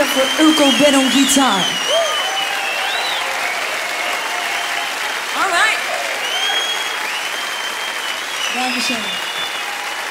up for Ilko Ben on guitar. All right. Dankeschön.